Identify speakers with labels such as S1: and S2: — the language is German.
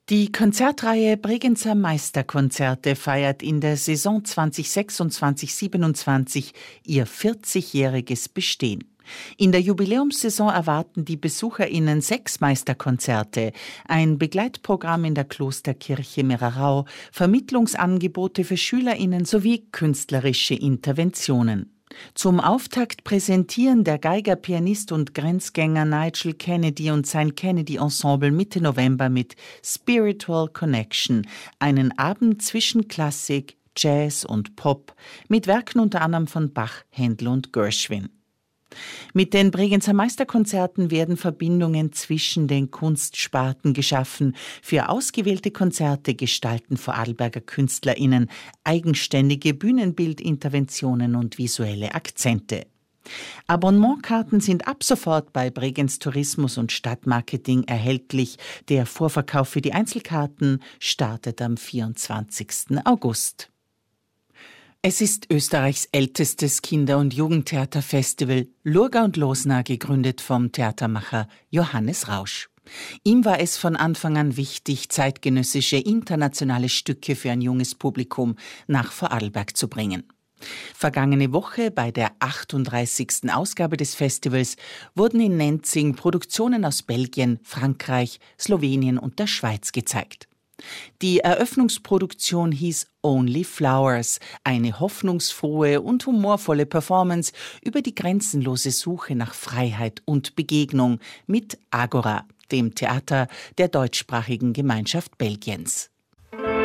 S1: Die Konzertreihe Bregenzer Meisterkonzerte feiert in der Saison 2026/27 ihr 40-jähriges Bestehen. In der Jubiläumssaison erwarten die BesucherInnen 6 Meisterkonzerte, ein Begleitprogramm in der Klosterkirche Merarau, Vermittlungsangebote für SchülerInnen sowie künstlerische Interventionen. Zum Auftakt präsentieren der Geiger, Pianist und Grenzgänger Nigel Kennedy und sein Kennedy Ensemble Mitte November mit Spiritual Connection einen Abend zwischen Klassik, Jazz und Pop mit Werken unter anderem von Bach, Händel und Gershwin. Mit den Bregenzer Meisterkonzerten werden Verbindungen zwischen den Kunstsparten geschaffen. Für ausgewählte Konzerte gestalten Vorarlberger KünstlerInnen eigenständige Bühnenbildinterventionen und visuelle Akzente. Abonnementkarten sind ab sofort bei Bregenz Tourismus und Stadtmarketing erhältlich. Der Vorverkauf für die Einzelkarten startet am 24. August. Es ist Österreichs ältestes Kinder- und Jugendtheaterfestival, Lurga und Losna, gegründet vom Theatermacher Johannes Rausch. Ihm war es von Anfang an wichtig, zeitgenössische internationale Stücke für ein junges Publikum nach Vorarlberg zu bringen. Vergangene Woche bei der 38. Ausgabe des Festivals wurden in Nenzing Produktionen aus Belgien, Frankreich, Slowenien und der Schweiz gezeigt. Die Eröffnungsproduktion hieß Only Flowers, eine hoffnungsfrohe und humorvolle Performance über die grenzenlose Suche nach Freiheit und Begegnung mit Agora, dem Theater der deutschsprachigen Gemeinschaft Belgiens.